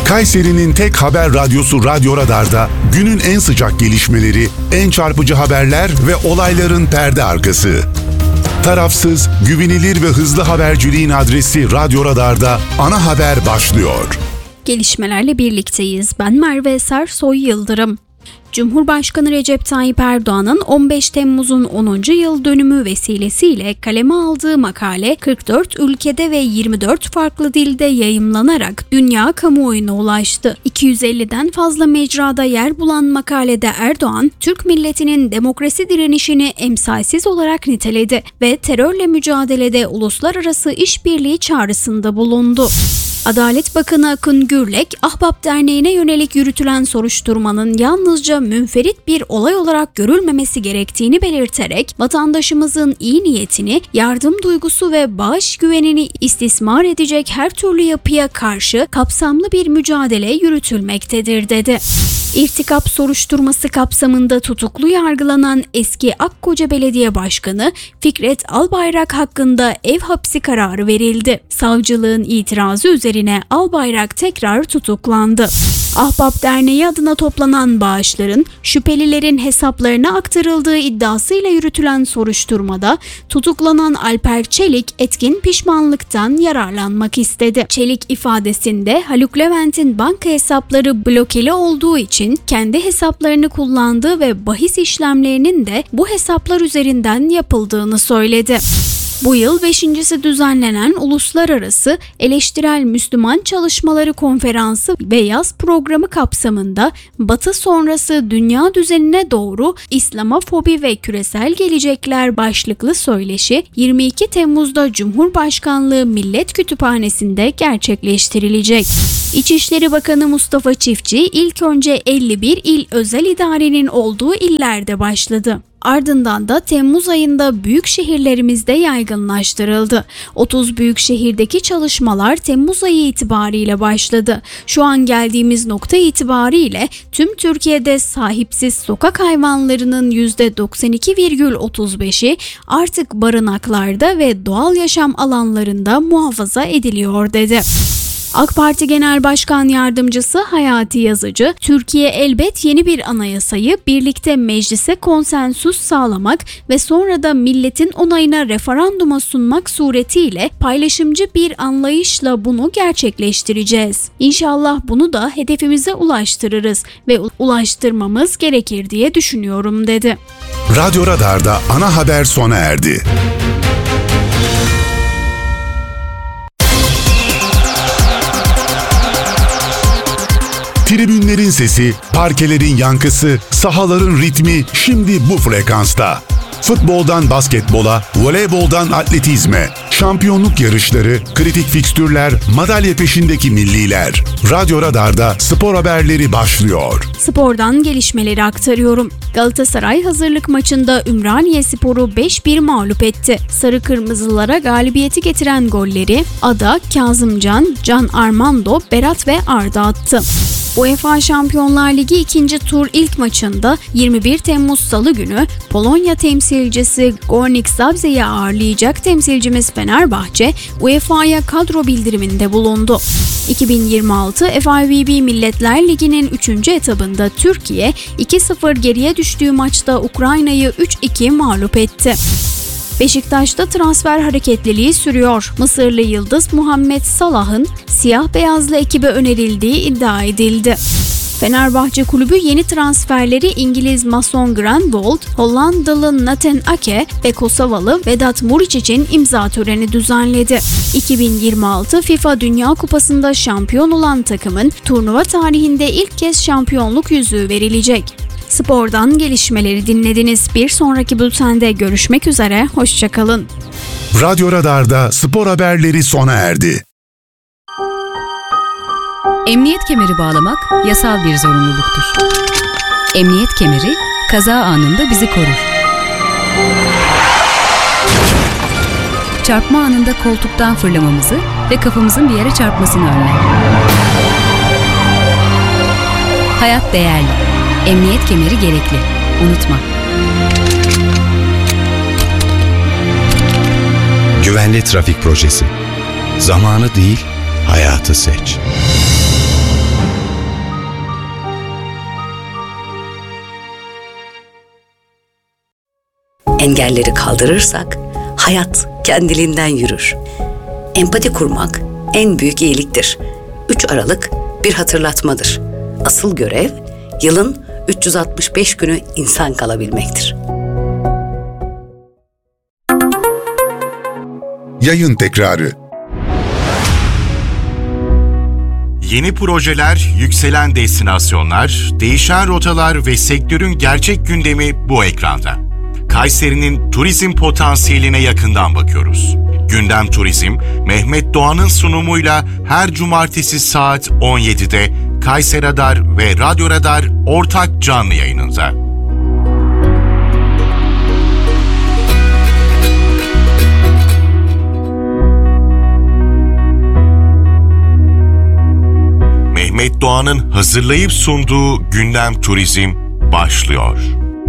Kayseri'nin tek haber radyosu Radyo Radar'da günün en sıcak gelişmeleri, en çarpıcı haberler ve olayların perde arkası. Tarafsız, güvenilir ve hızlı haberciliğin adresi Radyo Radar'da ana haber başlıyor. Gelişmelerle birlikteyiz. Ben Merve Sersoy Yıldırım. Cumhurbaşkanı Recep Tayyip Erdoğan'ın 15 Temmuz'un 10. yıl dönümü vesilesiyle kaleme aldığı makale 44 ülkede ve 24 farklı dilde yayımlanarak dünya kamuoyuna ulaştı. 250'den fazla mecrada yer bulan makalede Erdoğan, Türk milletinin demokrasi direnişini emsalsiz olarak niteledi ve terörle mücadelede uluslararası işbirliği çağrısında bulundu. Adalet Bakanı Akın Gürlek, Ahbap Derneği'ne yönelik yürütülen soruşturmanın yalnızca münferit bir olay olarak görülmemesi gerektiğini belirterek, vatandaşımızın iyi niyetini, yardım duygusu ve bağış güvenini istismar edecek her türlü yapıya karşı kapsamlı bir mücadele yürütülmektedir dedi. İrtikap soruşturması kapsamında tutuklu yargılanan eski Akkoca Belediye Başkanı Fikret Albayrak hakkında ev hapsi kararı verildi. Savcılığın itirazı üzerine Albayrak tekrar tutuklandı. Ahbap Derneği adına toplanan bağışların şüphelilerin hesaplarına aktarıldığı iddiasıyla yürütülen soruşturmada tutuklanan Alper Çelik etkin pişmanlıktan yararlanmak istedi. Çelik ifadesinde Haluk Levent'in banka hesapları blokeli olduğu için kendi hesaplarını kullandığı ve bahis işlemlerinin de bu hesaplar üzerinden yapıldığını söyledi. Bu yıl 5.'si düzenlenen Uluslararası Eleştirel Müslüman Çalışmaları Konferansı ve yaz programı kapsamında Batı sonrası dünya düzenine doğru İslamofobi ve küresel gelecekler başlıklı söyleşi 22 Temmuz'da Cumhurbaşkanlığı Millet Kütüphanesi'nde gerçekleştirilecek. İçişleri Bakanı Mustafa Çiftçi ilk önce 51 il özel idarenin olduğu illerde başladı. Ardından da Temmuz ayında büyük şehirlerimizde yaygınlaştırıldı. 30 büyük şehirdeki çalışmalar Temmuz ayı itibariyle başladı. Şu an geldiğimiz nokta itibariyle tüm Türkiye'de sahipsiz sokak hayvanlarının %92,35'i artık barınaklarda ve doğal yaşam alanlarında muhafaza ediliyor dedi. AK Parti Genel Başkan Yardımcısı Hayati Yazıcı, Türkiye elbet yeni bir anayasayı birlikte meclise konsensüs sağlamak ve sonra da milletin onayına referanduma sunmak suretiyle paylaşımcı bir anlayışla bunu gerçekleştireceğiz. İnşallah bunu da hedefimize ulaştırırız ve ulaştırmamız gerekir diye düşünüyorum dedi. Radyo Radar'da ana haber sona erdi. Tribünlerin sesi, parkelerin yankısı, sahaların ritmi şimdi bu frekansta. Futboldan basketbola, voleyboldan atletizme, şampiyonluk yarışları, kritik fikstürler, madalya peşindeki milliler. Radyo Radar'da spor haberleri başlıyor. Spordan gelişmeleri aktarıyorum. Galatasaray hazırlık maçında Ümraniyespor'u 5-1 mağlup etti. Sarı Kırmızılara galibiyeti getiren golleri Ada, Kazımcan, Can Armando, Berat ve Arda attı. UEFA Şampiyonlar Ligi 2. tur ilk maçında 21 Temmuz Salı günü Polonya temsilcisi Górnik Zabrze'yi ağırlayacak temsilcimiz Fenerbahçe, UEFA'ya kadro bildiriminde bulundu. 2026 FIVB Milletler Ligi'nin 3. etabında Türkiye 2-0 geriye düştüğü maçta Ukrayna'yı 3-2 mağlup etti. Beşiktaş'ta transfer hareketliliği sürüyor. Mısırlı yıldız Muhammed Salah'ın siyah beyazlı ekibe önerildiği iddia edildi. Fenerbahçe kulübü yeni transferleri İngiliz Mason Greenwood, Hollandalı Nathan Ake ve Kosovalı Vedat Muriç için imza töreni düzenledi. 2026 FIFA Dünya Kupası'nda şampiyon olan takımın turnuva tarihinde ilk kez şampiyonluk yüzüğü verilecek. Spordan gelişmeleri dinlediniz. Bir sonraki bültende görüşmek üzere. Hoşçakalın. Radyo Radar'da spor haberleri sona erdi. Emniyet kemeri bağlamak yasal bir zorunluluktur. Emniyet kemeri kaza anında bizi korur. Çarpma anında koltuktan fırlamamızı ve kafamızın bir yere çarpmasını önler. Hayat değerli. Emniyet kemeri gerekli. Unutma. Güvenli trafik projesi. Zamanı değil, hayatı seç. Engelleri kaldırırsak hayat kendiliğinden yürür. Empati kurmak en büyük iyiliktir. 3 Aralık bir hatırlatmadır. Asıl görev yılın 365 günü insan kalabilmektir. Yayın tekrarı. Yeni projeler, yükselen destinasyonlar, değişen rotalar ve sektörün gerçek gündemi bu ekranda. Kayseri'nin turizm potansiyeline yakından bakıyoruz. Gündem Turizm, Mehmet Doğan'ın sunumuyla her cumartesi saat 17'de Kayseri Radar ve Radyo Radar ortak canlı yayınında. Mehmet Doğan'ın hazırlayıp sunduğu Gündem Turizm başlıyor.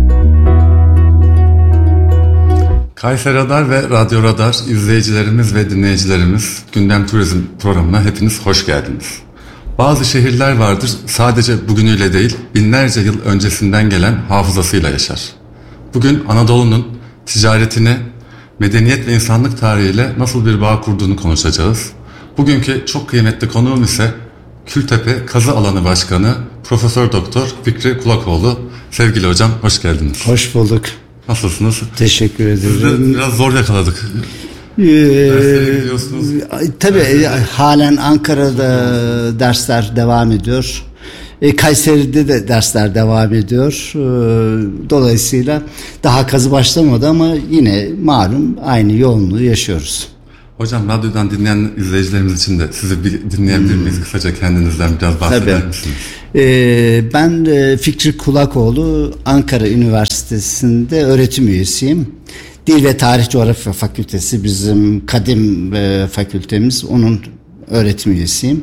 Kayseri Radar ve Radyo Radar izleyicilerimiz ve dinleyicilerimiz, Gündem Turizm programına hepiniz hoş geldiniz. Bazı şehirler vardır, sadece bugünüyle değil, binlerce yıl öncesinden gelen hafızasıyla yaşar. Bugün Anadolu'nun ticaretine, medeniyet ve insanlık tarihiyle nasıl bir bağ kurduğunu konuşacağız. Bugünkü çok kıymetli konuğum ise Kültepe Kazı Alanı Başkanı Profesör Doktor Fikri Kulakoğlu. Sevgili hocam, hoş geldiniz. Hoş bulduk. Nasılsınız? Teşekkür ederim. Sizi biraz zor yakaladık. Derslere gidiyorsunuz. Tabii halen Ankara'da dersler devam ediyor. Kayseri'de de dersler devam ediyor. Dolayısıyla daha kazı başlamadı ama yine malum aynı yoğunluğu yaşıyoruz. Hocam, radyodan dinleyen izleyicilerimiz için de sizi bir dinleyebilir miyiz? Kısaca kendinizden biraz bahseder misiniz? Ben Fikri Kulakoğlu, Ankara Üniversitesi'nde öğretim üyesiyim. Dil ve Tarih Coğrafya Fakültesi bizim kadim fakültemiz. Onun öğretim üyesiyim.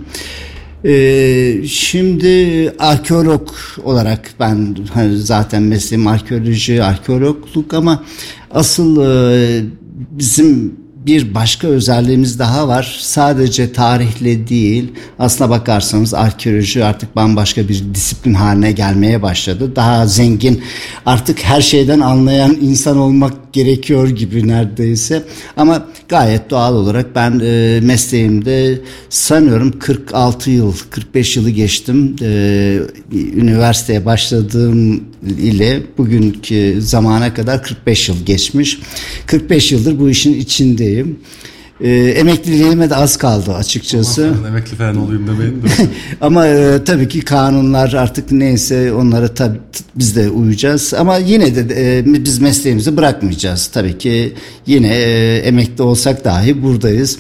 Şimdi arkeolog olarak ben zaten mesleğim arkeoloji, arkeologluk ama asıl bizim bir başka özelliğimiz daha var. Sadece tarihle değil, aslına bakarsanız arkeoloji artık bambaşka bir disiplin haline gelmeye başladı. Daha zengin, artık her şeyden anlayan insan olmak gerekiyor gibi neredeyse. Ama gayet doğal olarak ben mesleğimde sanıyorum 46 yıl, 45 yılı geçtim. Üniversiteye başladığım ile bugünkü zamana kadar 45 yıl geçmiş. 45 yıldır bu işin içindeyim. Emekliliğime de az kaldı açıkçası. Emekli falan olayım demeyin de. Ama tabii ki kanunlar artık neyse onlara tabii biz de uyacağız. Ama yine de biz mesleğimizi bırakmayacağız. Tabii ki yine emekli olsak dahi buradayız.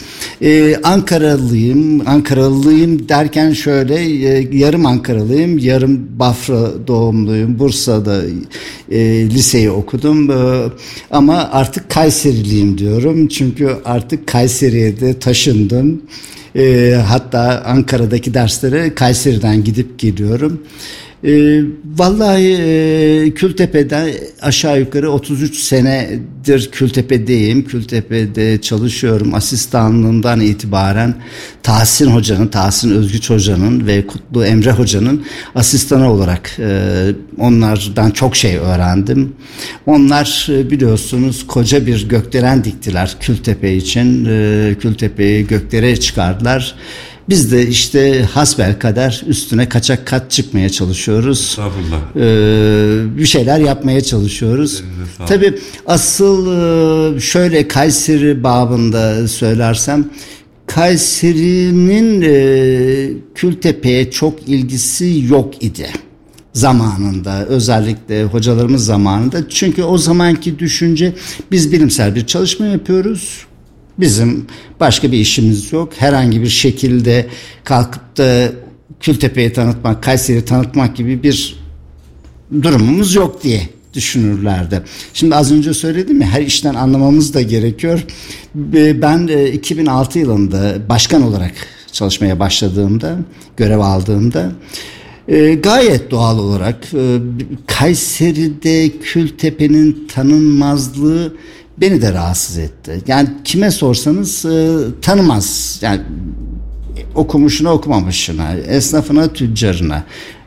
Ankaralıyım derken şöyle yarım Ankaralıyım, yarım Bafra doğumluyum. Bursa'da liseyi okudum. Ama artık Kayseriliyim diyorum. Çünkü artık Kayseri'ye de taşındım. Hatta Ankara'daki derslere Kayseri'den gidip geliyorum. Vallahi Kültepe'de aşağı yukarı 33 senedir Kültepe'deyim. Kültepe'de çalışıyorum. Asistanlığımdan itibaren Tahsin Özgüç Hoca'nın ve Kutlu Emre Hoca'nın asistanı olarak onlardan çok şey öğrendim. Onlar biliyorsunuz koca bir gökdelen diktiler Kültepe için. Kültepe'yi göklere çıkardılar. Biz de işte hasbelkader üstüne kaçak kat çıkmaya çalışıyoruz. Bir şeyler yapmaya çalışıyoruz. Tabii asıl şöyle Kayseri babında söylersem, Kayseri'nin Kültepe'ye çok ilgisi yok idi zamanında, özellikle hocalarımız zamanında. Çünkü o zamanki düşünce, biz bilimsel bir çalışma yapıyoruz. Bizim başka bir işimiz yok. Herhangi bir şekilde kalkıp da Kültepe'yi tanıtmak, Kayseri'yi tanıtmak gibi bir durumumuz yok diye düşünürlerdi. Şimdi az önce söyledim ya, her işten anlamamız da gerekiyor. Ben 2006 yılında başkan olarak çalışmaya başladığımda, görev aldığımda gayet doğal olarak Kayseri'de Kültepe'nin tanınmazlığı beni de rahatsız etti. Yani kime sorsanız tanımaz. Yani okumuşuna okumamışına, esnafına tüccarına.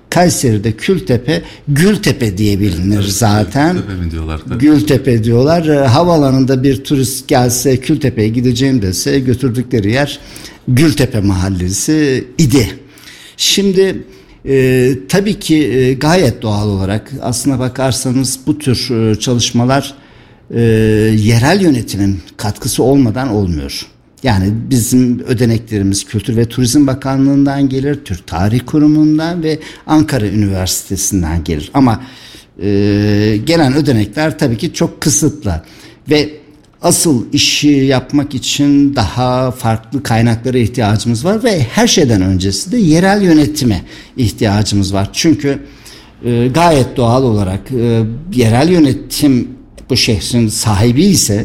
Kayseri'de Kültepe, Gültepe diye bilinir zaten. Gültepe mi diyorlar? Tabii. Gültepe diyorlar. Havaalanında bir turist gelse, Kültepe'ye gideceğim dese, götürdükleri yer Gültepe Mahallesi idi. Şimdi tabii ki gayet doğal olarak aslına bakarsanız bu tür çalışmalar yerel yönetimin katkısı olmadan olmuyor. Yani bizim ödeneklerimiz Kültür ve Turizm Bakanlığı'ndan gelir, Türk Tarih Kurumu'ndan ve Ankara Üniversitesi'nden gelir. Ama gelen ödenekler tabii ki çok kısıtlı ve asıl işi yapmak için daha farklı kaynaklara ihtiyacımız var ve her şeyden öncesi de yerel yönetime ihtiyacımız var. Çünkü gayet doğal olarak yerel yönetim bu şehrin sahibi ise,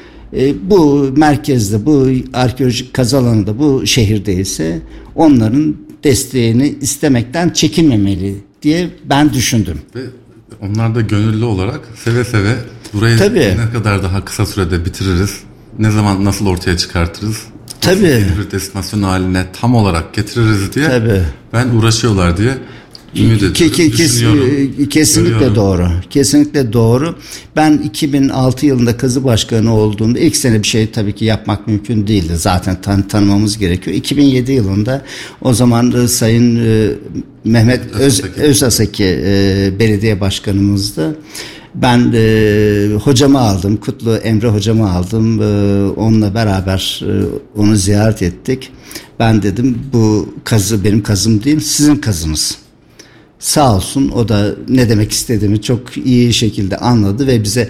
bu merkezde, bu arkeolojik kazı alanında, bu şehirde ise onların desteğini istemekten çekinmemeli diye ben düşündüm. Ve onlar da gönüllü olarak seve seve burayı ne kadar daha kısa sürede bitiririz, ne zaman nasıl ortaya çıkartırız, nasıl bir destinasyon haline tam olarak getiririz diye ben uğraşıyorlar diye ümit ediyorum, düşünüyorum. Kesinlikle doğru. Kesinlikle doğru. Ben 2006 yılında kazı başkanı olduğumda ilk sene bir şey tabii ki yapmak mümkün değildi. Zaten tanımamız gerekiyor. 2007 yılında o zaman Sayın Mehmet Özasaki belediye başkanımızdı. Ben hocamı aldım, Kutlu Emre hocamı aldım. Onunla beraber onu ziyaret ettik. Ben dedim bu kazı benim kazım değil, sizin kazınız. Sağ olsun, o da ne demek istediğimi çok iyi şekilde anladı ve bize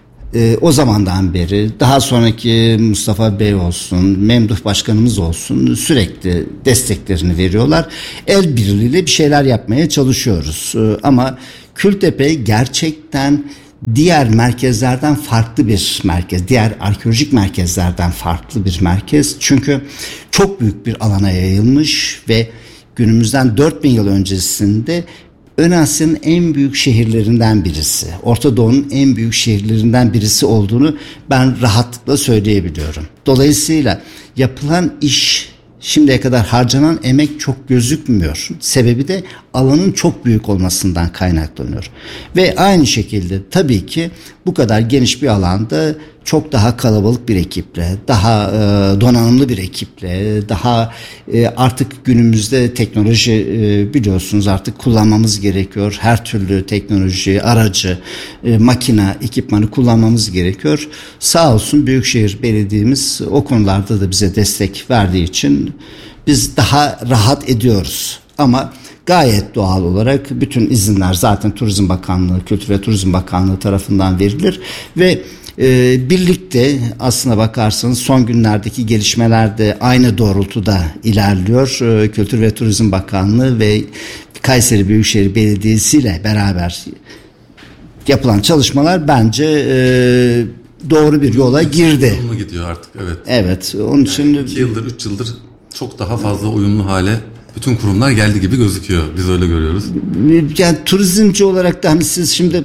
o zamandan beri, daha sonraki Mustafa Bey olsun, Memduh Başkanımız olsun, sürekli desteklerini veriyorlar. El birliğiyle bir şeyler yapmaya çalışıyoruz. Ama Kültepe gerçekten diğer merkezlerden farklı bir merkez. Diğer arkeolojik merkezlerden farklı bir merkez. Çünkü çok büyük bir alana yayılmış ve günümüzden 4000 yıl öncesinde Ön Asya'nın en büyük şehirlerinden birisi, Orta Doğu'nun en büyük şehirlerinden birisi olduğunu ben rahatlıkla söyleyebiliyorum. Dolayısıyla yapılan iş, şimdiye kadar harcanan emek çok gözükmüyor. Sebebi de alanın çok büyük olmasından kaynaklanıyor. Ve aynı şekilde tabii ki bu kadar geniş bir alanda çok daha kalabalık bir ekiple, daha donanımlı bir ekiple, daha artık günümüzde teknoloji biliyorsunuz artık kullanmamız gerekiyor. Her türlü teknoloji, aracı, makine, ekipmanı kullanmamız gerekiyor. Sağ olsun Büyükşehir Belediye'miz o konularda da bize destek verdiği için biz daha rahat ediyoruz. Ama gayet doğal olarak bütün izinler zaten Turizm Bakanlığı, Kültür ve Turizm Bakanlığı tarafından verilir ve birlikte aslına bakarsanız son günlerdeki gelişmeler de aynı doğrultuda ilerliyor. Kültür ve Turizm Bakanlığı ve Kayseri Büyükşehir Belediyesi ile beraber yapılan çalışmalar bence doğru bir yola girdi. Yoluna gidiyor artık, evet. Evet. Onun için 2 yıldır, 3 yıldır çok daha fazla uyumlu hale bütün kurumlar geldi gibi gözüküyor. Biz öyle görüyoruz. Yani turizmci olarak da hani siz şimdi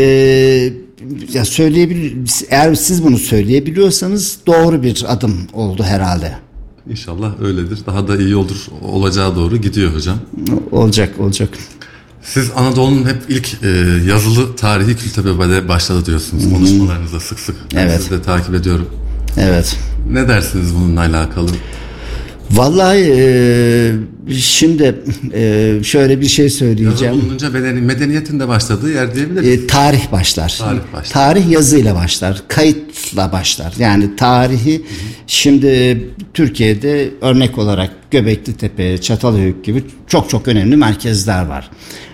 ya eğer siz bunu söyleyebiliyorsanız doğru bir adım oldu herhalde. İnşallah öyledir. Daha da iyi olacağı doğru gidiyor hocam. Olacak. Siz Anadolu'nun hep ilk yazılı tarihi Kültepe'de başladı diyorsunuz. Konuşmalarınızda sık sık. Evet. Sizi de takip ediyorum. Evet. Ne dersiniz bununla alakalı? Vallahi şimdi şöyle bir şey söyleyeceğim. Yazı bulununca medeniyetin de başladığı yer diyebilir miyiz? Tarih başlar. Tarih yazıyla başlar, kayıtla başlar. Yani tarihi şimdi Türkiye'de örnek olarak Göbeklitepe, Çatalhöyük gibi çok çok önemli merkezler var.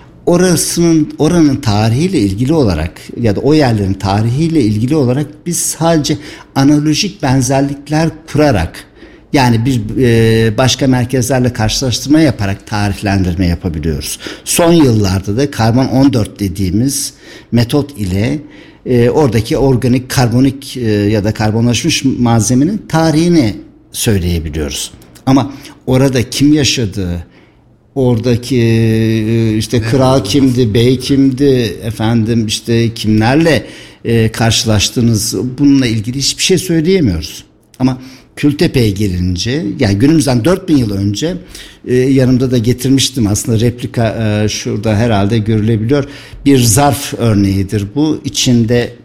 Oranın tarihiyle ilgili olarak ya da o yerlerin tarihiyle ilgili olarak biz sadece analojik benzerlikler kurarak, yani bir başka merkezlerle karşılaştırma yaparak tarihlendirme yapabiliyoruz. Son yıllarda da karbon 14 dediğimiz metot ile oradaki organik, karbonik ya da karbonlaşmış malzemenin tarihini söyleyebiliyoruz. Ama orada kim yaşadığı, oradaki işte kral kimdi, bey kimdi, efendim işte kimlerle karşılaştığınız, bununla ilgili hiçbir şey söyleyemiyoruz. Ama Kültepe'ye gelince, yani günümüzden 4000 yıl önce, yanımda da getirmiştim aslında replika, şurada herhalde görülebiliyor. Bir zarf örneğidir bu. İçinde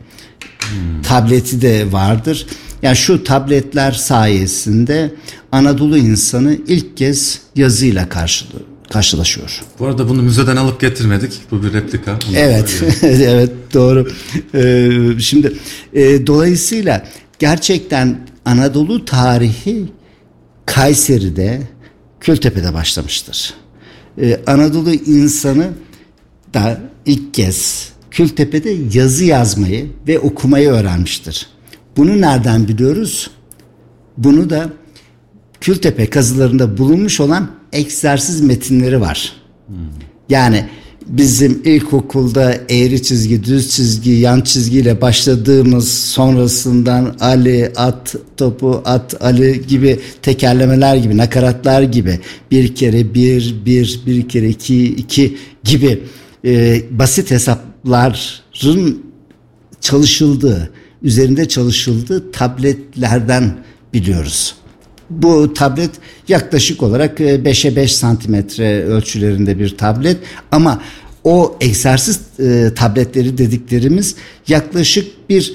tableti de vardır. Yani şu tabletler sayesinde Anadolu insanı ilk kez yazıyla karşılaşıyor. Bu arada bunu müzeden alıp getirmedik. Bu bir replika. Evet, evet, doğru. Şimdi dolayısıyla gerçekten Anadolu tarihi Kayseri'de, Kültepe'de başlamıştır. Anadolu insanı da ilk kez Kültepe'de yazı yazmayı ve okumayı öğrenmiştir. Bunu nereden biliyoruz? Bunu da Kültepe kazılarında bulunmuş olan egzersiz metinleri var. Yani bizim ilkokulda eğri çizgi, düz çizgi, yan çizgiyle başladığımız, sonrasından Ali, at, topu, at, Ali gibi tekerlemeler gibi, nakaratlar gibi, bir kere bir kere iki gibi basit hesapların çalışıldığı, üzerinde çalışıldığı tabletlerden biliyoruz. Bu tablet yaklaşık olarak 5'e 5 santimetre ölçülerinde bir tablet, ama o egzersiz tabletleri dediklerimiz yaklaşık bir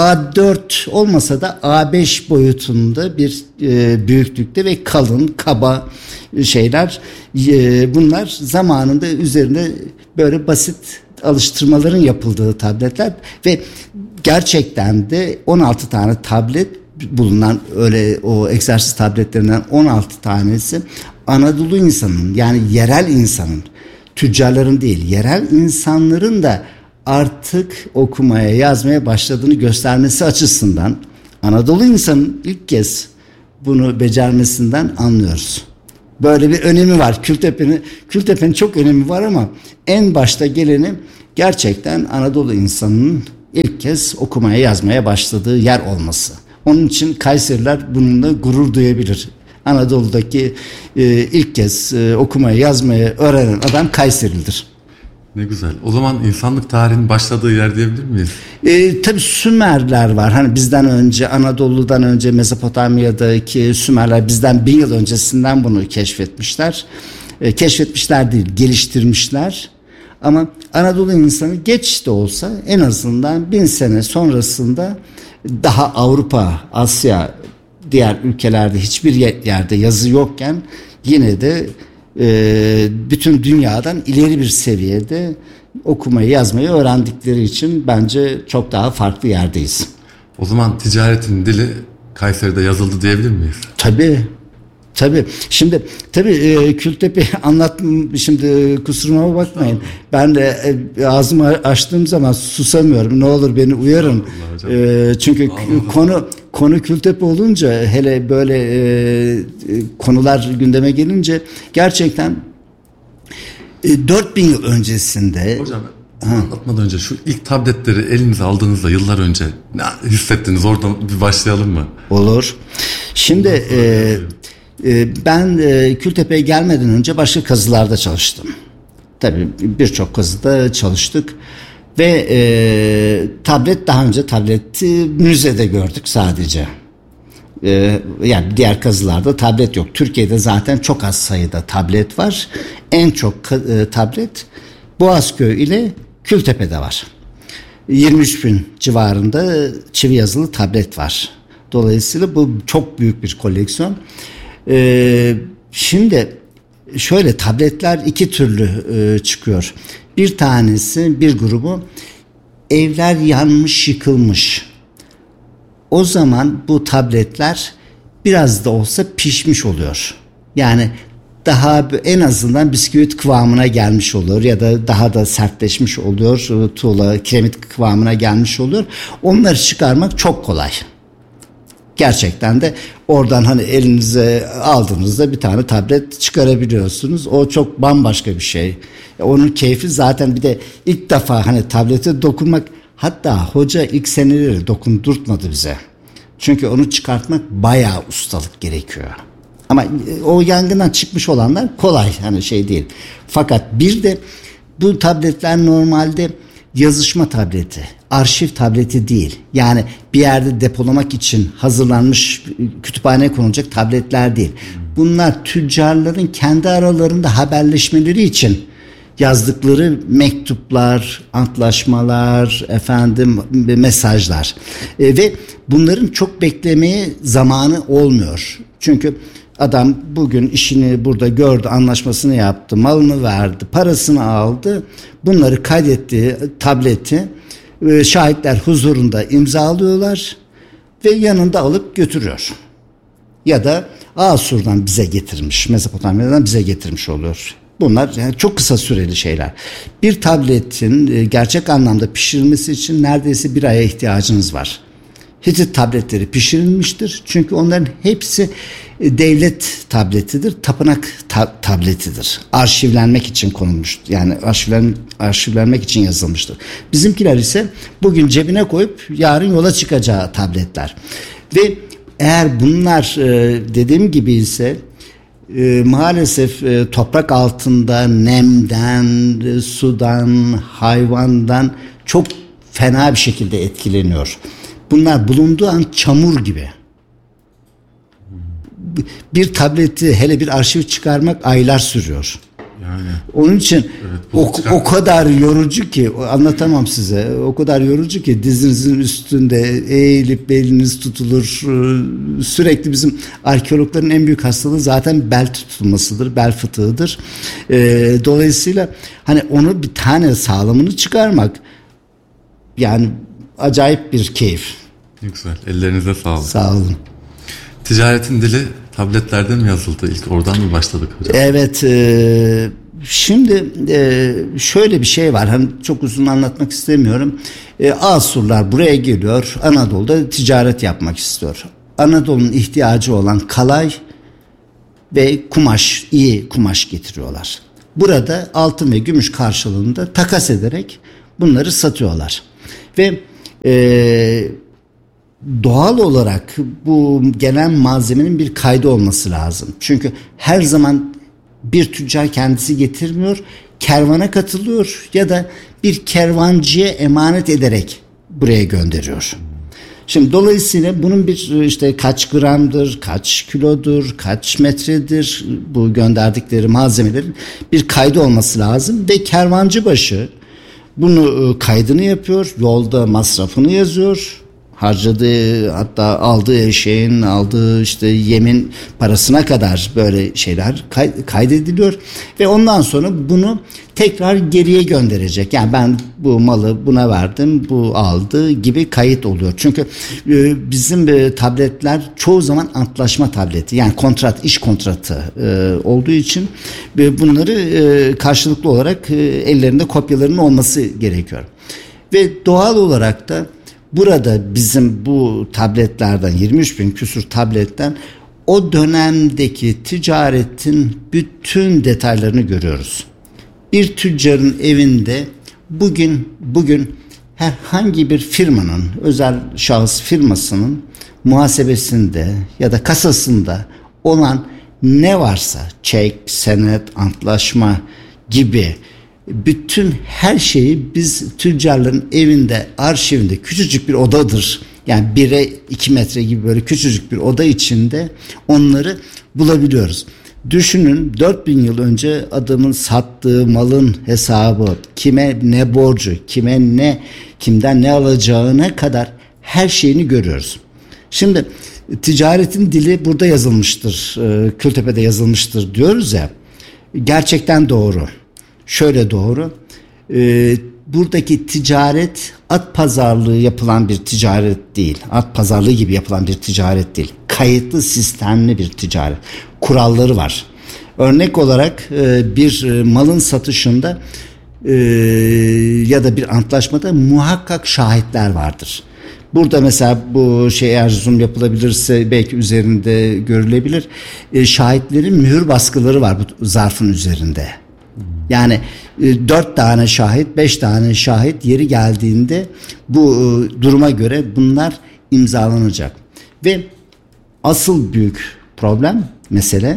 A4 olmasa da A5 boyutunda bir büyüklükte ve kalın, kaba şeyler. Bunlar zamanında üzerinde böyle basit alıştırmaların yapıldığı tabletler ve gerçekten de 16 tane tablet bulunan, öyle o egzersiz tabletlerinden 16 tanesi Anadolu insanın, yani yerel insanın, tüccarların değil, yerel insanların da artık okumaya, yazmaya başladığını göstermesi açısından Anadolu insanın ilk kez bunu becermesinden anlıyoruz. Böyle bir önemi var. Kültepe'nin çok önemi var, ama en başta geleni gerçekten Anadolu insanının ilk kez okumaya, yazmaya başladığı yer olması. Onun için Kayseriler bununla gurur duyabilir. Anadolu'daki ilk kez okumayı, yazmayı öğrenen adam Kayserilidir. Ne güzel. O zaman insanlık tarihinin başladığı yer diyebilir miyiz? Tabii Sümerler var. Hani bizden önce, Anadolu'dan önce Mezopotamya'daki Sümerler bizden 1000 yıl öncesinden bunu keşfetmişler. Keşfetmişler değil, geliştirmişler. Ama Anadolu insanı geç de olsa en azından 1000 sene sonrasında daha Avrupa, Asya, diğer ülkelerde hiçbir yerde yazı yokken yine de bütün dünyadan ileri bir seviyede okumayı, yazmayı öğrendikleri için bence çok daha farklı yerdeyiz. O zaman ticaretin dili Kayseri'de yazıldı diyebilir miyiz? Tabii. Şimdi tabii Kültepe şimdi kusuruma bakmayın. Ben de ağzımı açtığım zaman susamıyorum. Ne olur beni uyarın. Çünkü konu Kültepe olunca, hele böyle konular gündeme gelince gerçekten 4000 yıl öncesinde. Hocam, anlatmadan önce şu ilk tabletleri elinize aldığınızda yıllar önce ne hissettiniz? Oradan bir başlayalım mı? Olur. Şimdi ben Kültepe'ye gelmeden önce başka kazılarda çalıştım. Tabii birçok kazıda çalıştık ve daha önce tableti müzede gördük sadece. Yani diğer kazılarda tablet yok. Türkiye'de zaten çok az sayıda tablet var. En çok tablet Boğazköy ile Kültepe'de var. 23.000 civarında çivi yazılı tablet var. Dolayısıyla bu çok büyük bir koleksiyon. Şimdi şöyle, tabletler iki türlü çıkıyor. Bir tanesi, bir grubu evler yanmış, yıkılmış. O zaman bu tabletler biraz da olsa pişmiş oluyor. Yani daha en azından bisküvit kıvamına gelmiş oluyor ya da daha da sertleşmiş oluyor. Tuğla, kiremit kıvamına gelmiş oluyor. Onları çıkarmak çok kolay. Gerçekten de oradan hani elinize aldığınızda bir tane tablet çıkarabiliyorsunuz. O çok bambaşka bir şey. Onun keyfi zaten, bir de ilk defa hani tablete dokunmak, hatta hoca ilk seneleri dokundurtmadı bize. Çünkü onu çıkartmak bayağı ustalık gerekiyor. Ama o yangından çıkmış olanlar kolay, hani şey değil. Fakat bir de bu tabletler normalde yazışma tableti. arşiv tableti değil. Yani bir yerde depolamak için hazırlanmış, kütüphaneye konulacak tabletler değil. Bunlar tüccarların kendi aralarında haberleşmeleri için yazdıkları mektuplar, antlaşmalar, mesajlar. Ve bunların çok beklemeye zamanı olmuyor. Çünkü adam bugün işini burada gördü, anlaşmasını yaptı, malını verdi, parasını aldı. Bunları kaydetti, tableti şahitler huzurunda imzalıyorlar ve yanında alıp götürüyor. Ya da Asur'dan bize getirmiş, Mezopotamya'dan bize getirmiş oluyor. Bunlar yani çok kısa süreli şeyler. Bir tabletin gerçek anlamda pişirilmesi için neredeyse bir aya ihtiyacınız var. Hitit tabletleri pişirilmiştir. Çünkü onların hepsi devlet tabletidir, tapınak tabletidir. Arşivlenmek için konulmuştur. Yani arşivlenmek için yazılmıştır. Bizimkiler ise bugün cebine koyup yarın yola çıkacağı tabletler. Ve eğer bunlar dediğim gibi ise maalesef toprak altında nemden, sudan, hayvandan çok fena bir şekilde etkileniyor. Bunlar bulunduğu an çamur gibi. Bir tableti, hele bir arşiv çıkarmak aylar sürüyor. Yani. Onun için o kadar yorucu ki anlatamam size. O kadar yorucu ki dizinizin üstünde eğilip beliniz tutulur. Sürekli bizim arkeologların en büyük hastalığı zaten bel tutulmasıdır, bel fıtığıdır. Dolayısıyla hani onu bir tane sağlamını çıkarmak yani acayip bir keyif. Ne güzel. Ellerinize sağlık. Sağ olun. Ticaretin dili tabletlerde mi yazıldı? İlk oradan mı başladık hocam? Evet. Şimdi şöyle bir şey var. Hani çok uzun anlatmak istemiyorum. Asurlar buraya geliyor. Anadolu'da ticaret yapmak istiyor. Anadolu'nun ihtiyacı olan kalay ve kumaş, iyi kumaş getiriyorlar. Burada altın ve gümüş karşılığında takas ederek bunları satıyorlar. Ve doğal olarak bu gelen malzemenin bir kaydı olması lazım. Çünkü her zaman bir tüccar kendisi getirmiyor, kervana katılıyor ya da bir kervancıya emanet ederek buraya gönderiyor. Şimdi dolayısıyla bunun bir işte kaç gramdır, kaç kilodur, kaç metredir bu gönderdikleri malzemelerin bir kaydı olması lazım ve kervancı başı bunu kaydını yapıyor, yolda masrafını yazıyor, harcadığı hatta aldığı şeyin aldığı işte yemin parasına kadar böyle şeyler kaydediliyor ve ondan sonra bunu tekrar geriye gönderecek. Yani ben bu malı buna verdim, bu aldı gibi kayıt oluyor. Çünkü bizim tabletler çoğu zaman antlaşma tableti, yani kontrat, iş kontratı olduğu için bunları karşılıklı olarak ellerinde kopyalarının olması gerekiyor. Ve doğal olarak da burada bizim bu tabletlerden 23 bin küsur tabletten o dönemdeki ticaretin bütün detaylarını görüyoruz. Bir tüccarın evinde bugün herhangi bir firmanın, özel şahıs firmasının muhasebesinde ya da kasasında olan ne varsa çek, senet, antlaşma gibi bütün her şeyi biz tüccarların evinde, arşivinde küçücük bir odadır. Yani 1'e 2 metre gibi böyle küçücük bir oda içinde onları bulabiliyoruz. Düşünün 4000 yıl önce adamın sattığı malın hesabı, kime ne borcu, kimden ne alacağına kadar her şeyini görüyoruz. Şimdi ticaretin dili burada yazılmıştır, Kültepe'de yazılmıştır diyoruz ya, gerçekten doğru. Şöyle doğru, buradaki ticaret at pazarlığı yapılan bir ticaret değil. At pazarlığı gibi yapılan bir ticaret değil. Kayıtlı, sistemli bir ticaret. Kuralları var. Örnek olarak bir malın satışında ya da bir antlaşmada muhakkak şahitler vardır. Burada mesela bu eğer zoom yapılabilirse belki üzerinde görülebilir. Şahitlerin mühür baskıları var bu zarfın üzerinde. Yani 4 tane şahit, 5 tane şahit yeri geldiğinde bu duruma göre bunlar imzalanacak. Ve asıl büyük problem, mesele,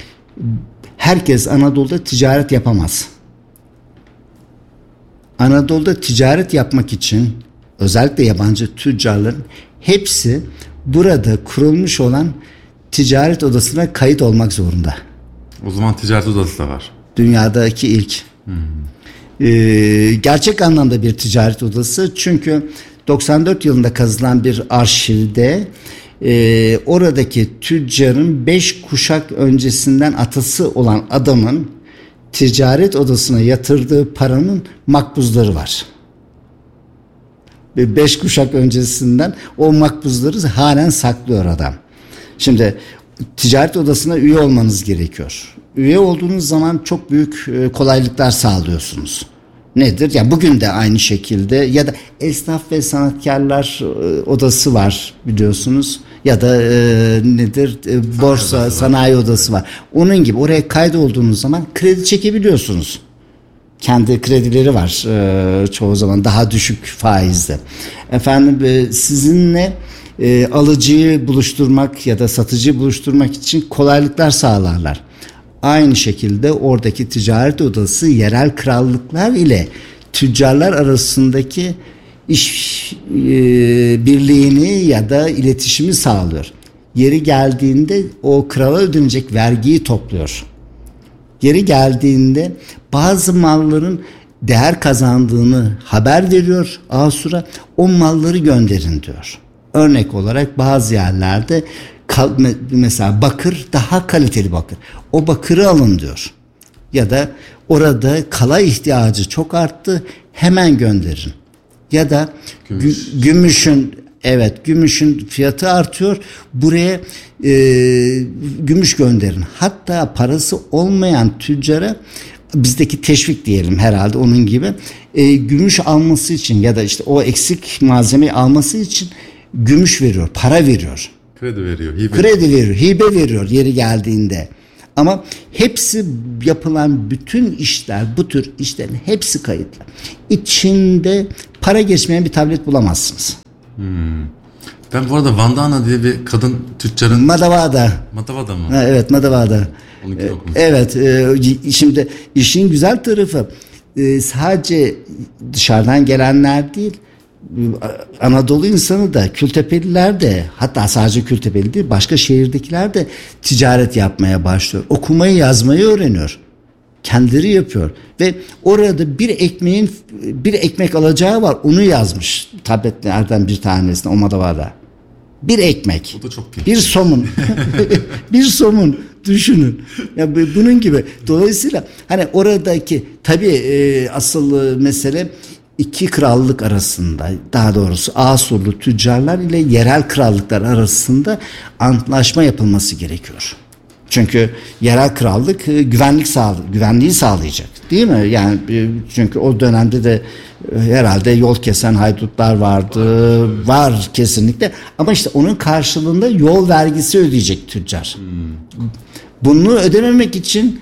herkes Anadolu'da ticaret yapamaz. Anadolu'da ticaret yapmak için özellikle yabancı tüccarların hepsi burada kurulmuş olan ticaret odasına kayıt olmak zorunda. O zaman ticaret odası da var. Dünyadaki ilk. Gerçek anlamda bir ticaret odası, çünkü 94 yılında kazılan bir arşivde oradaki tüccarın 5 kuşak öncesinden atası olan adamın ticaret odasına yatırdığı paranın makbuzları var. 5 kuşak öncesinden o makbuzları halen saklıyor adam. Şimdi ticaret odasına üye olmanız gerekiyor. Üye olduğunuz zaman çok büyük kolaylıklar sağlıyorsunuz. Nedir? Ya bugün de aynı şekilde, ya da esnaf ve sanatkarlar odası var biliyorsunuz. Ya da nedir? Borsa, sanayi odası var. Onun gibi oraya kaydolduğunuz zaman kredi çekebiliyorsunuz. Kendi kredileri var çoğu zaman daha düşük faizde. Efendim sizinle alıcıyı buluşturmak ya da satıcıyı buluşturmak için kolaylıklar sağlarlar. Aynı şekilde oradaki ticaret odası yerel krallıklar ile tüccarlar arasındaki iş birliğini ya da iletişimi sağlıyor. Yeri geldiğinde o krala ödenecek vergiyi topluyor. Yeri geldiğinde bazı malların değer kazandığını haber veriyor Asur'a, o malları gönderin diyor. Örnek olarak bazı yerlerde mesela bakır, daha kaliteli bakır, o bakırı alın diyor. Ya da orada kala ihtiyacı çok arttı, hemen gönderin. Ya da gümüşün fiyatı artıyor, buraya gümüş gönderin. Hatta parası olmayan tüccara, bizdeki teşvik diyelim herhalde onun gibi, gümüş alması için ya da işte o eksik malzemeyi alması için gümüş veriyor, para veriyor. Kredi veriyor, hibe veriyor yeri geldiğinde. Ama hepsi, yapılan bütün işler, bu tür işlerin hepsi kayıtlı. İçinde para geçmeyen bir tablet bulamazsınız. Ben bu arada Vandana diye bir kadın tüccarın... Madavada mı? Ha, evet, Madavada. Evet, şimdi işin güzel tarafı sadece dışarıdan gelenler değil, Anadolu insanı da, Kültepeliler de, hatta sadece Kültepeli değil, başka şehirdekiler de ticaret yapmaya başlıyor. Okumayı, yazmayı öğreniyor. Kendileri yapıyor ve orada bir ekmek alacağı var, onu yazmış tabletlerden bir tanesine, o Madavada. Bir ekmek. O da çok büyük. Bir somun. Bir somun düşünün. Ya bunun gibi. Dolayısıyla hani oradaki tabii asıl mesele iki krallık arasında, daha doğrusu Asurlu tüccarlar ile yerel krallıklar arasında antlaşma yapılması gerekiyor. Çünkü yerel krallık güvenliği sağlayacak, değil mi? Yani çünkü o dönemde de herhalde yol kesen haydutlar vardı. Var kesinlikle. Ama işte onun karşılığında yol vergisi ödeyecek tüccar. Bunu ödememek için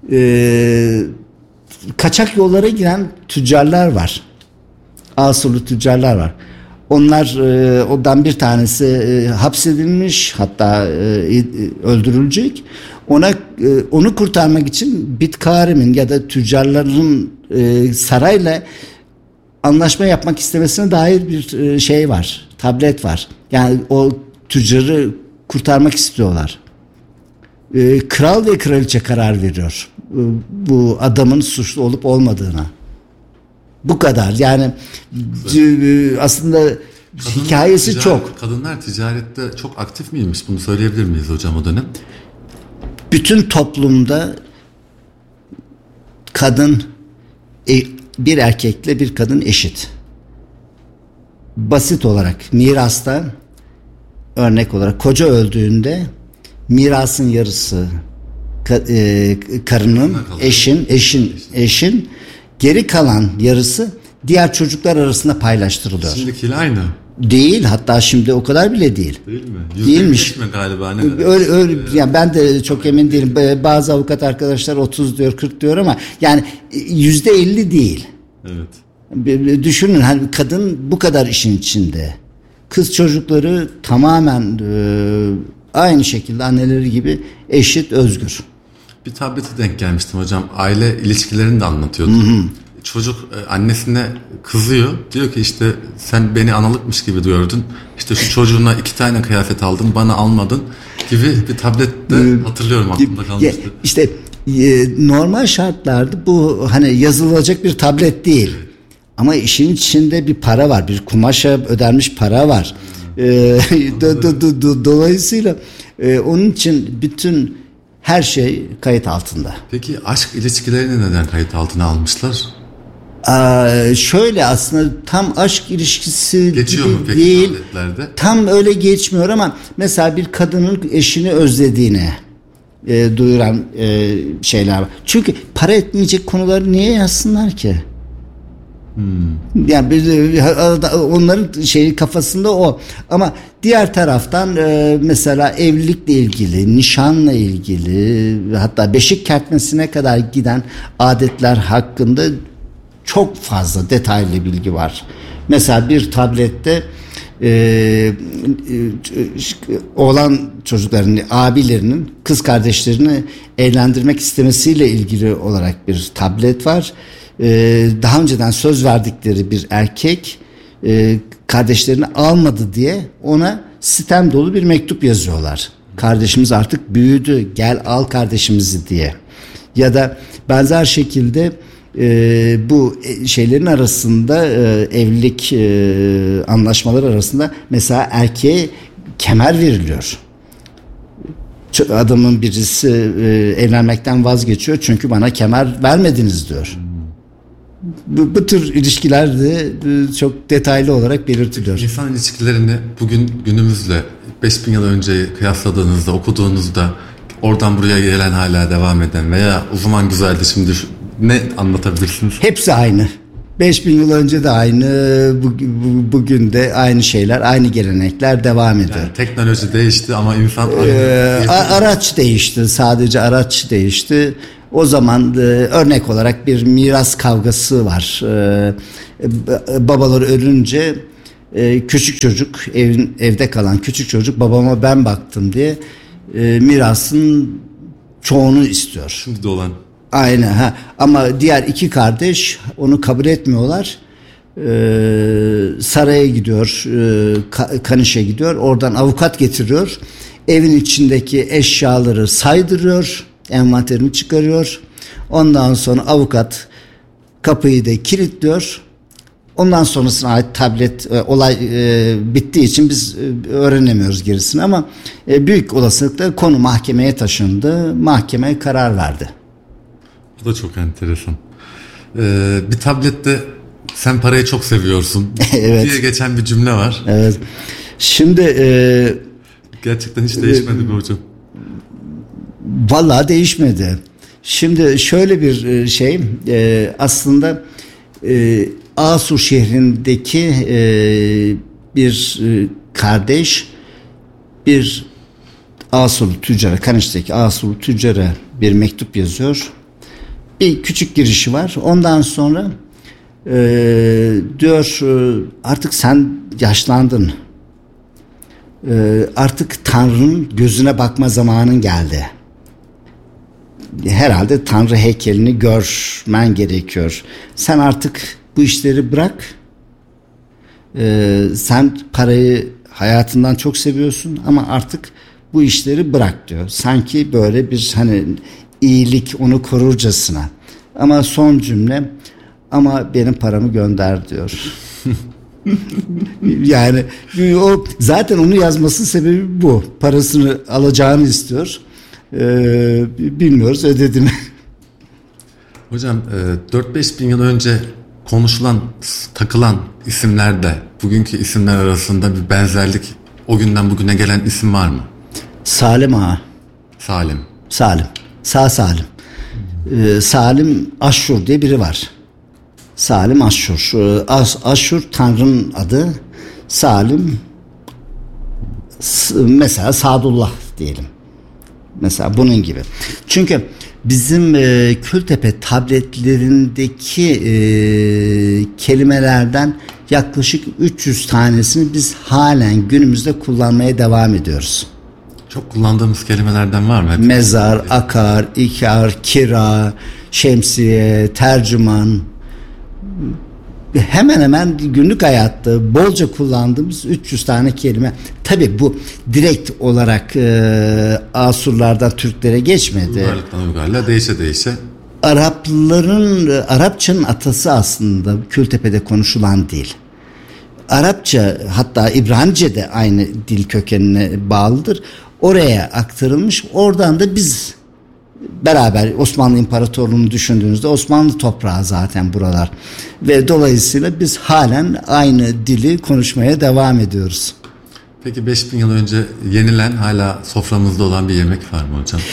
kaçak yollara giren tüccarlar var. Asurlu tüccarlar var. Onlar, ondan bir tanesi hapsedilmiş, hatta öldürülecek. Onu kurtarmak için Bitkarim'in ya da tüccarların sarayla anlaşma yapmak istemesine dair bir şey var. Tablet var. Yani o tüccarı kurtarmak istiyorlar. Kral ve kraliçe karar veriyor bu adamın suçlu olup olmadığına. Bu kadar. Yani aslında hikayesi çok. Kadınlar ticarette çok aktif miymiş? Bunu söyleyebilir miyiz hocam o dönem? Bütün toplumda kadın, bir erkekle bir kadın eşit. Basit olarak mirasta, örnek olarak koca öldüğünde mirasın yarısı karının, eşin, geri kalan yarısı diğer çocuklar arasında paylaştırılıyor. Şimdikiyle aynı. Değil, hatta şimdi o kadar bile değil. Değil mi? Değilmiş. Mi galiba? Ne öyle yani ben de çok emin değilim. Bazı avukat arkadaşlar 30 diyor, 40 diyor ama yani %50 değil. Evet. Düşünün, hani kadın bu kadar işin içinde. Kız çocukları tamamen aynı şekilde anneleri gibi eşit, özgür. Bir tablete denk gelmiştim hocam. Aile ilişkilerini de anlatıyordu. çocuk annesine kızıyor. Diyor ki işte sen beni analıkmış gibi gördün. İşte şu çocuğuna 2 tane kıyafet aldın, bana almadın gibi bir tablette hatırlıyorum, aklımda kalmıştı. İşte normal şartlarda bu hani yazılacak bir tablet değil. Ama işin içinde bir para var. Bir kumaşa ödenmiş para var. Dolayısıyla onun için bütün her şey kayıt altında. Peki aşk ilişkilerini neden kayıt altına almışlar? Şöyle aslında tam aşk ilişkisi geçiyor gibi mu peki değil. tabletlerde? Tam öyle geçmiyor ama mesela bir kadının eşini özlediğini duyuran şeyler var. Çünkü para etmeyecek konuları niye yazsınlar ki? Yani onların şeyi kafasında o. Ama diğer taraftan mesela evlilikle ilgili, nişanla ilgili, hatta beşik kertmesine kadar giden adetler hakkında çok fazla detaylı bilgi var. Mesela bir tablette oğlan çocuklarının, abilerinin kız kardeşlerini evlendirmek istemesiyle ilgili olarak bir tablet var. Daha önceden söz verdikleri bir erkek kardeşlerini almadı diye ona sitem dolu bir mektup yazıyorlar. Kardeşimiz artık büyüdü, gel al kardeşimizi diye. Ya da benzer şekilde bu şeylerin arasında evlilik anlaşmaları arasında mesela erkeğe kemer veriliyor. Adamın birisi evlenmekten vazgeçiyor çünkü bana kemer vermediniz diyor. Bu tür ilişkilerde çok detaylı olarak belirtiliyor. İnsan ilişkilerini bugün günümüzle 5000 yıl önceyi kıyasladığınızda, okuduğunuzda oradan buraya gelen, hala devam eden veya o zaman güzeldi şimdi ne anlatabilirsiniz? Hepsi aynı. 5000 yıl önce de aynı, bugün de aynı şeyler, aynı gelenekler devam ediyor. Yani teknoloji değişti ama insan araç değişti, sadece araç değişti. O zaman örnek olarak bir miras kavgası var. Babaları ölünce küçük çocuk, evde kalan küçük çocuk babama ben baktım diye mirasın çoğunu istiyor. Şimdi de olan. Aynen. Ama diğer 2 kardeş onu kabul etmiyorlar. Saraya gidiyor, Kaniş'e gidiyor. Oradan avukat getiriyor. Evin içindeki eşyaları saydırıyor. Envanterini çıkarıyor. Ondan sonra avukat kapıyı da kilitliyor. Ondan sonrasına ait tablet olay bittiği için biz öğrenemiyoruz gerisini ama büyük olasılıkla konu mahkemeye taşındı. Mahkeme karar verdi. Bu da çok enteresan. Bir tablette sen parayı çok seviyorsun evet. diye geçen bir cümle var. Evet. Şimdi gerçekten hiç değişmedi mi hocam? Vallahi değişmedi. Şimdi şöyle bir şey aslında Asur şehrindeki bir kardeş bir Asurlu tüccara, Kaniş'teki Asurlu tüccara bir mektup yazıyor. Bir küçük girişi var. Ondan sonra diyor artık sen yaşlandın. Artık Tanrı'nın gözüne bakma zamanın geldi. Herhalde Tanrı heykelini görmen gerekiyor. Sen artık bu işleri bırak. Sen parayı hayatından çok seviyorsun ama artık bu işleri bırak diyor. Sanki böyle bir hani iyilik onu korurcasına. Ama son cümle ama benim paramı gönder diyor. Yani o zaten onu yazmasının sebebi bu. Parasını alacağını istiyor. Bilmiyoruz ödedi mi? Hocam 4-5 bin yıl önce konuşulan, takılan isimlerde bugünkü isimler arasında bir benzerlik, o günden bugüne gelen isim var mı? Salim Ağa. Salim. Sağ Salim. Salim Aşşur diye biri var. Salim Aşşur. Aşşur Tanrı'nın adı. Salim mesela Sadullah diyelim. Mesela bunun gibi. Çünkü bizim Kültepe tabletlerindeki kelimelerden yaklaşık 300 tanesini biz halen günümüzde kullanmaya devam ediyoruz. Çok kullandığımız kelimelerden var mı? Mezar, akar, ikar, kira, şemsiye, tercüman, hemen hemen günlük hayatta bolca kullandığımız 300 tane kelime. Tabii bu direkt olarak Asurlardan Türklere geçmedi. Uygarlıktan uygarlığa değişe. Arapçanın atası aslında Kültepe'de konuşulan dil. Arapça, hatta İbranice de aynı dil kökenine bağlıdır. Oraya aktarılmış. Oradan da biz beraber Osmanlı İmparatorluğu'nu düşündüğünüzde Osmanlı toprağı zaten buralar. Ve dolayısıyla biz halen aynı dili konuşmaya devam ediyoruz. Peki 5000 yıl önce yenilen, hala soframızda olan bir yemek var mı hocam?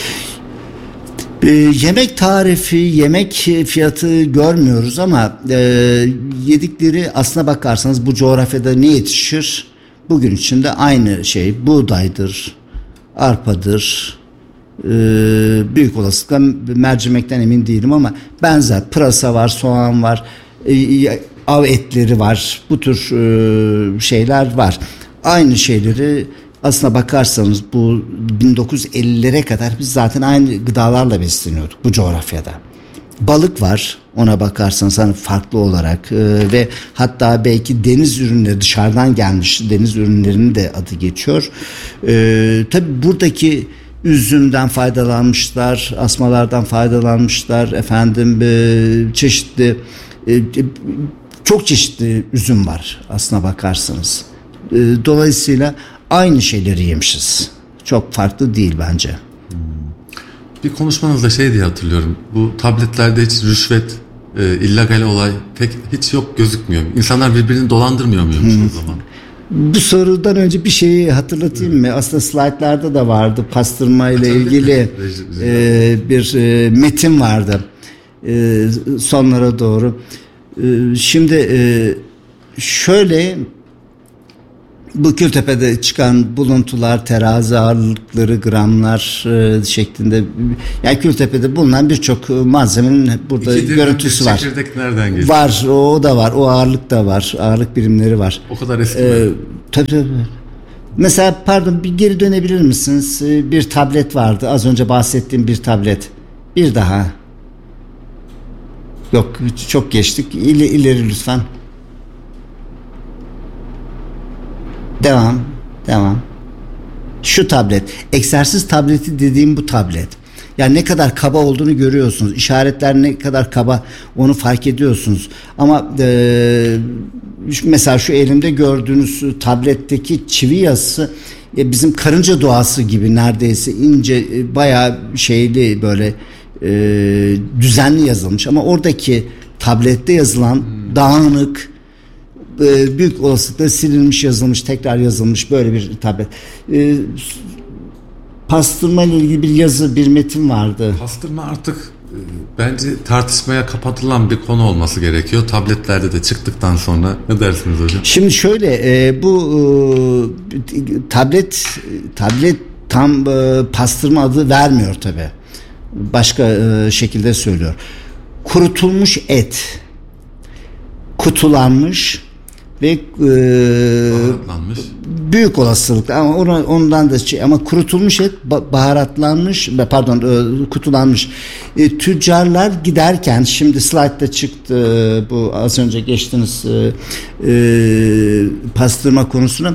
Yemek tarifi, yemek fiyatı görmüyoruz ama yedikleri, aslına bakarsanız bu coğrafyada ne yetişir? Bugün için de aynı şey. Buğdaydır, arpadır, büyük olasılıkla mercimekten emin değilim ama benzer. Pırasa var, soğan var, av etleri var, bu tür şeyler var. Aynı şeyleri aslına bakarsanız bu 1950'lere kadar biz zaten aynı gıdalarla besleniyorduk bu coğrafyada. Balık var, ona bakarsanız hani farklı olarak ve hatta belki deniz ürünleri, dışarıdan gelmiş deniz ürünlerinin de adı geçiyor. Tabii buradaki üzümden faydalanmışlar, asmalardan faydalanmışlar, çeşitli çok çeşitli üzüm var aslına bakarsanız. Dolayısıyla aynı şeyleri yemişiz. Çok farklı değil bence. Bir konuşmanızda şey diye hatırlıyorum. Bu tabletlerde hiç rüşvet, illegal olay hiç yok, gözükmüyor. İnsanlar birbirini dolandırmıyor muymuş o zaman? Bu sorudan önce bir şeyi hatırlatayım mı? Aslında slaytlarda da vardı. Pastırma ile ilgili bir metin vardı. Sonlara doğru. Şimdi şöyle, bu Kültepe'de çıkan buluntular, terazi ağırlıkları, gramlar şeklinde, yani Kültepe'de bulunan birçok malzemenin burada görüntüsü var. Çekirdek nereden geliyor? Var, o da var, o ağırlık da var, ağırlık birimleri var. O kadar eski mi? Tabii. Mesela pardon, bir geri dönebilir misiniz? Bir tablet vardı, az önce bahsettiğim bir tablet. Bir daha. Yok, çok geçtik. İleri lütfen. Devam. Şu tablet. Egzersiz tableti dediğim bu tablet. Yani ne kadar kaba olduğunu görüyorsunuz. İşaretler ne kadar kaba, onu fark ediyorsunuz. Ama mesela şu elimde gördüğünüz tabletteki çivi yazısı bizim karınca duası gibi, neredeyse ince, bayağı şeyli, böyle düzenli yazılmış. Ama oradaki tablette yazılan dağınık, büyük olasılıkla silinmiş, yazılmış, tekrar yazılmış böyle bir tablet. Pastırma ile ilgili bir yazı, bir metin vardı. Pastırma artık bence tartışmaya kapatılan bir konu olması gerekiyor. Tabletlerde de çıktıktan sonra. Ne dersiniz hocam? Şimdi şöyle, bu tablet tam pastırma adı vermiyor tabii. Başka şekilde söylüyor. Kurutulmuş et, kutulanmış ve baharatlanmış. Büyük olasılıkla, ama ondan da ama kurutulmuş et, baharatlanmış, kutulanmış. Tüccarlar giderken, şimdi slaytta çıktı bu az önce geçtiniz pastırma konusuna,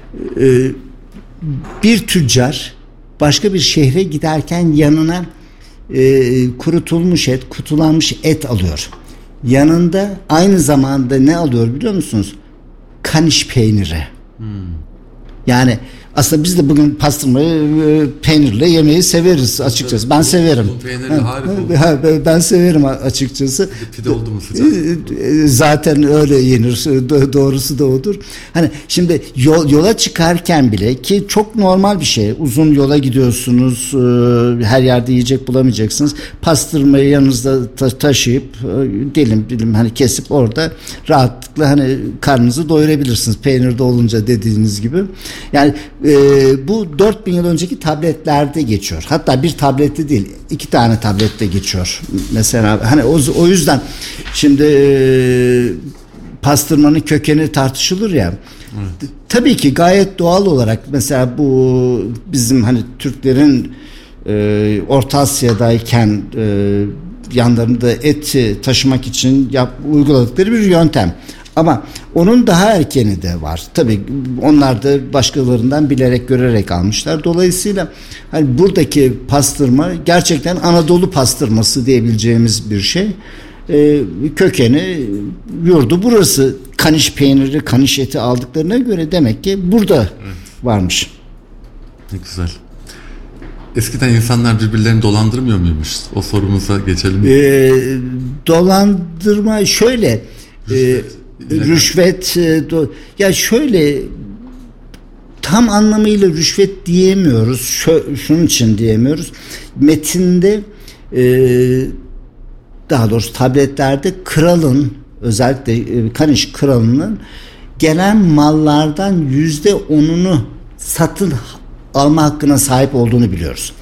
bir tüccar başka bir şehre giderken yanına kurutulmuş et, kutulanmış et alıyor. Yanında aynı zamanda ne alıyor biliyor musunuz? Kaniş peyniri. Yani aslında biz de bugün pastırmayı peynirle yemeyi severiz açıkçası. Ben severim. Bu peynirli harika. Ben severim açıkçası. Pide oldu mu sıcak? Zaten öyle yenir. Doğrusu da odur. Hani şimdi yola çıkarken bile, ki çok normal bir şey. Uzun yola gidiyorsunuz. Her yerde yiyecek bulamayacaksınız. Pastırmayı yanınızda taşıyıp dilim hani kesip orada rahatlıkla hani karnınızı doyurabilirsiniz. Peynirde olunca dediğiniz gibi. Yani bu 4000 yıl önceki tabletlerde geçiyor. Hatta bir tablette değil, 2 tane tablette geçiyor. Mesela hani o yüzden şimdi pastırmanın kökeni tartışılır ya. Evet. Tabii ki gayet doğal olarak mesela bu bizim hani Türklerin Orta Asya'dayken yanlarında et taşımak için uyguladıkları bir yöntem. Ama onun daha erkeni de var. Tabii onlar da başkalarından bilerek görerek almışlar. Dolayısıyla hani buradaki pastırma gerçekten Anadolu pastırması diyebileceğimiz bir şey. Kökeni yurdu burası. Kaniş peyniri, kaniş eti aldıklarına göre demek ki burada varmış. Ne güzel. Eskiden insanlar birbirlerini dolandırmıyor muymuş? O sorumuza geçelim. Dolandırma şöyle... Rüşvet ya şöyle tam anlamıyla rüşvet diyemiyoruz. Şunun için diyemiyoruz. Metinde daha doğrusu tabletlerde kralın, özellikle Kaniş kralının gelen mallardan %10'unu satın alma hakkına sahip olduğunu biliyoruz.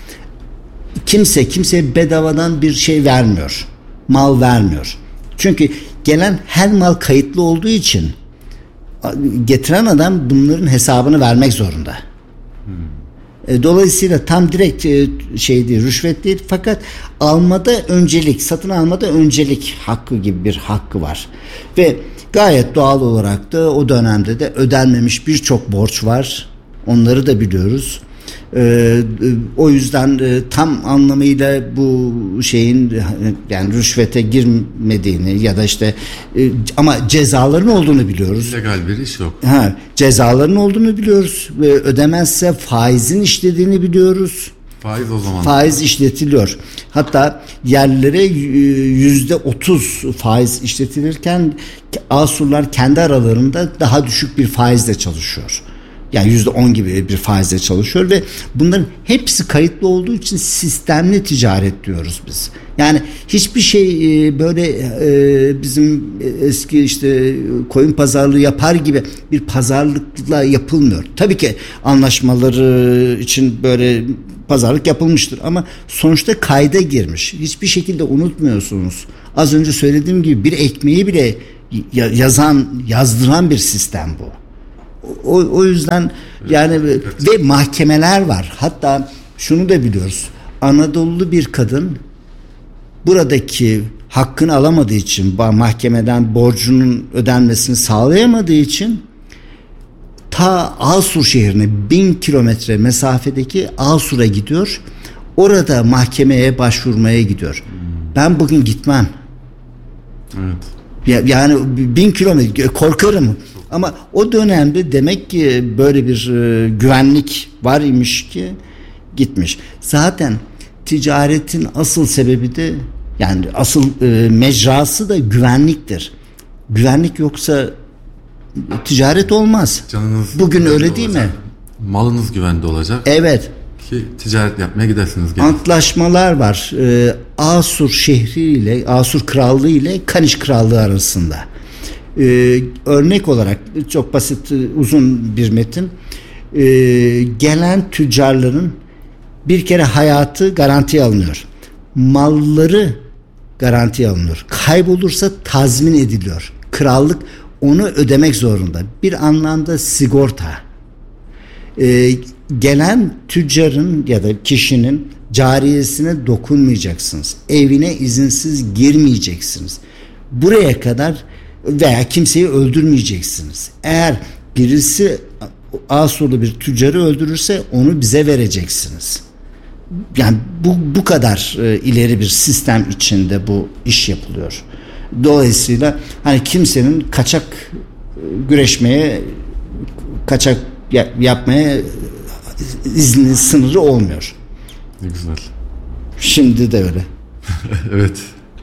Kimseye bedavadan bir şey vermiyor. Mal vermiyor. Çünkü gelen her mal kayıtlı olduğu için getiren adam bunların hesabını vermek zorunda. Dolayısıyla tam direkt şey değil, rüşvet değil, fakat almada öncelik, satın almada öncelik hakkı gibi bir hakkı var. Ve gayet doğal olarak da o dönemde de ödenmemiş birçok borç var. Onları da biliyoruz. O yüzden tam anlamıyla bu şeyin yani rüşvete girmediğini ya da işte ama cezaların olduğunu biliyoruz. Legal bir iş yok. Cezaların olduğunu biliyoruz ve ödemezse faizin işlediğini biliyoruz. Faiz o zaman. Faiz işletiliyor. Hatta yerlere %30 faiz işletilirken Asurlar kendi aralarında daha düşük bir faizle çalışıyor. Yani %10 gibi bir faizle çalışıyor ve bunların hepsi kayıtlı olduğu için sistemli ticaret diyoruz biz. Yani hiçbir şey böyle bizim eski işte koyun pazarlığı yapar gibi bir pazarlıkla yapılmıyor. Tabii ki anlaşmaları için böyle pazarlık yapılmıştır ama sonuçta kayda girmiş. Hiçbir şekilde unutmuyorsunuz. Az önce söylediğim gibi bir ekmeği bile yazdıran bir sistem bu. O yüzden yani ve mahkemeler var. Hatta şunu da biliyoruz. Anadolu bir kadın buradaki hakkını alamadığı için, mahkemeden borcunun ödenmesini sağlayamadığı için ta Asur şehrine 1000 kilometre mesafedeki Asur'a gidiyor. Orada mahkemeye başvurmaya gidiyor. Ben bugün gitmem. Evet. Yani 1000 kilometre korkarım. Ama o dönemde demek ki böyle bir güvenlik var imiş ki gitmiş. Zaten ticaretin asıl sebebi de yani asıl mecrası da güvenliktir. Güvenlik yoksa ticaret olmaz. Canınız bugün öyle değil olacak. Mi? Malınız güvende olacak. Evet. Ki ticaret yapmaya gidersiniz. Antlaşmalar var. Asur şehri ile Asur krallığı ile Kaniş krallığı arasında. Örnek olarak çok basit uzun bir metin. Gelen tüccarların bir kere hayatı garantiye alınıyor. Malları garantiye alınıyor. Kaybolursa tazmin ediliyor. Krallık onu ödemek zorunda. Bir anlamda sigorta. Gelen tüccarın ya da kişinin cariyesine dokunmayacaksınız. Evine izinsiz girmeyeceksiniz. Buraya kadar veya kimseyi öldürmeyeceksiniz. Eğer birisi Asurlu bir tüccarı öldürürse onu bize vereceksiniz. Yani bu kadar ileri bir sistem içinde bu iş yapılıyor. Dolayısıyla hani kimsenin kaçak güreşmeye, kaçak yapmaya izni, sınırı olmuyor. Ne güzel. Şimdi de öyle. Evet.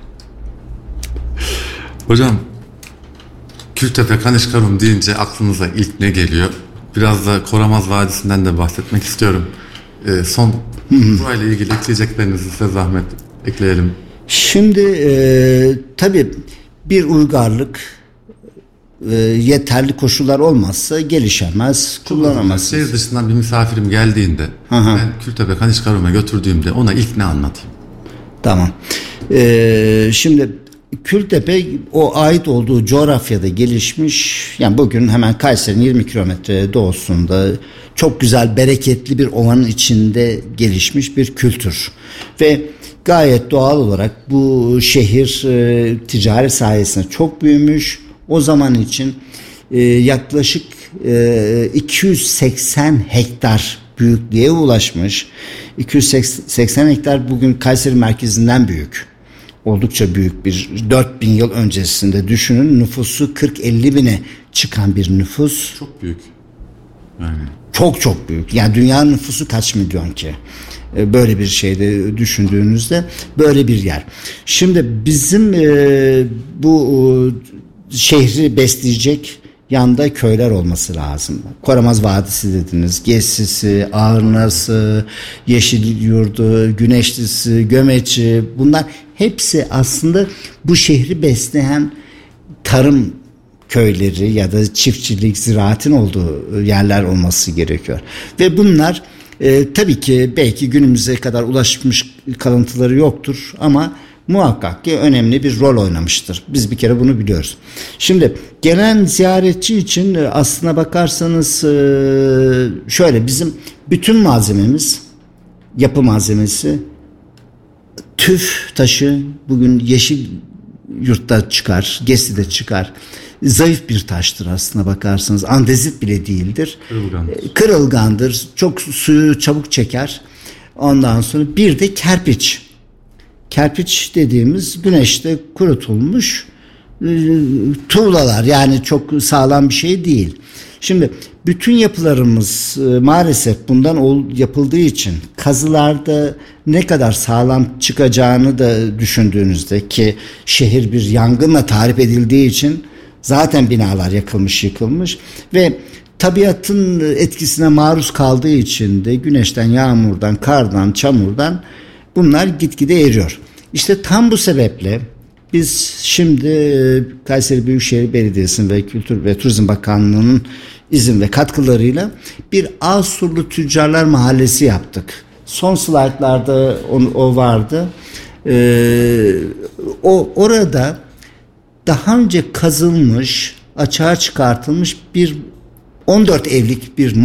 Hocam, Kültepe Kanişkarum deyince aklınıza ilk ne geliyor? Biraz da Koramaz Vadisi'nden de bahsetmek istiyorum. Son burayla ilgili ekleyeceklerinizi size zahmet ekleyelim. Şimdi tabii bir uygarlık yeterli koşullar olmazsa gelişemez, kullanamazsınız. Şehir dışından bir misafirim geldiğinde ben Kültepe Kanişkarum'a götürdüğümde ona ilk ne anlatayım? Tamam. Şimdi Kültepe o ait olduğu coğrafyada gelişmiş, yani bugün hemen Kayseri'nin 20 kilometre doğusunda çok güzel bereketli bir ovanın içinde gelişmiş bir kültür ve gayet doğal olarak bu şehir ticaret sayesinde çok büyümüş. O zaman için yaklaşık 280 hektar büyüklüğe ulaşmış. 280 hektar bugün Kayseri merkezinden büyük. Oldukça büyük bir 4000 yıl öncesinde düşünün, nüfusu 40-50 bine çıkan bir nüfus. Çok büyük. Yani. Çok büyük. Yani dünyanın nüfusu kaç milyon ki? Böyle bir şeyde düşündüğünüzde böyle bir yer. Şimdi bizim bu şehri besleyecek yanda köyler olması lazım. Koramaz Vadisi dediniz, Gezsisi, Ağrınası, Yeşilyurdu, Güneşlisi, Gömeçi, bunlar hepsi aslında bu şehri besleyen tarım köyleri ya da çiftçilik, ziraatin olduğu yerler olması gerekiyor. Ve bunlar tabii ki belki günümüze kadar ulaşmış kalıntıları yoktur ama muhakkak ki önemli bir rol oynamıştır. Biz bir kere bunu biliyoruz. Şimdi gelen ziyaretçi için aslına bakarsanız şöyle, bizim bütün malzememiz, yapı malzemesi, tüf taşı bugün Yeşilyurt'ta çıkar, Gezzi'de çıkar. Zayıf bir taştır aslına bakarsanız. Andezit bile değildir. Kırılgandır. Çok suyu çabuk çeker. Ondan sonra bir de kerpiç. Kerpiç dediğimiz güneşte kurutulmuş tuğlalar, yani çok sağlam bir şey değil. Şimdi bütün yapılarımız maalesef bundan yapıldığı için kazılarda ne kadar sağlam çıkacağını da düşündüğünüzde, ki şehir bir yangınla tahrip edildiği için zaten binalar yakılmış, yıkılmış ve tabiatın etkisine maruz kaldığı için de güneşten, yağmurdan, kardan, çamurdan bunlar gitgide eriyor. İşte tam bu sebeple biz şimdi Kayseri Büyükşehir Belediyesi'nin ve Kültür ve Turizm Bakanlığı'nın izin ve katkılarıyla bir Ağusturlu Tüccarlar Mahallesi yaptık. Son slaytlarda o vardı. Orada daha önce kazılmış, açığa çıkartılmış bir 14 evlik bir